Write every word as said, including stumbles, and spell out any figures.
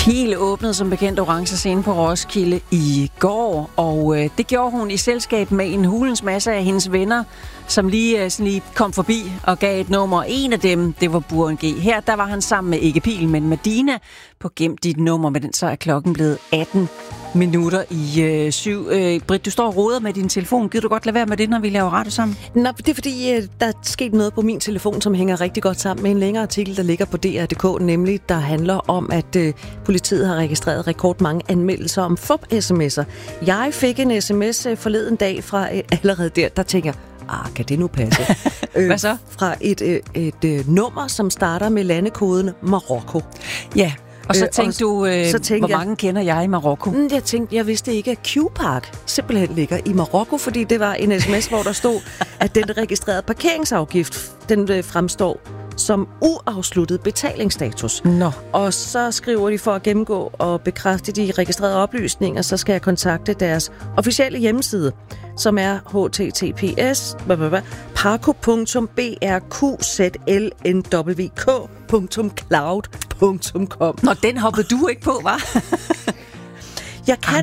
Pihl åbnede som bekendt Orange Scene på Roskilde i går, og øh, det gjorde hun i selskab med en hulens masse af hendes venner, som lige, øh, sådan lige kom forbi og gav et nummer. En af dem, det var Burhan G. Her der var han sammen med ikke Pihl, men med Dina på Gem dit nummer. Med den så er klokken blevet atten minutter i øh, syv. Øh, Britt, du står og roder med din telefon. Gider du godt lade være med det, når vi laver radio sammen? Nå, det er fordi, øh, der er sket noget på min telefon, som hænger rigtig godt sammen med en længere artikel, der ligger på D R punktum d k, nemlig der handler om, at øh, politiet har registreret rekordmange anmeldelser om fup-sms'er. Jeg fik en sms øh, forleden dag fra øh, allerede der, der tænker jeg, ah, kan det nu passe? øh, Hvad så? Fra et, øh, et øh, nummer, som starter med landekoden Marokko. Ja. Og så tænkte du, øh, så tænkte hvor jeg, mange kender jeg i Marokko? Jeg tænkte, jeg vidste ikke, at Q-Park simpelthen ligger i Marokko, fordi det var en sms, hvor der stod, at den registrerede parkeringsafgift, den øh, fremstår som uafsluttet betalingsstatus. Nå. Og så skriver de, for at gennemgå og bekræfte de registrerede oplysninger, så skal jeg kontakte deres officielle hjemmeside, som er h t t p s parco punktum b r q z l n w k punktum cloud punktum com. Nå, den hoppede du ikke på, hva'? Jeg kan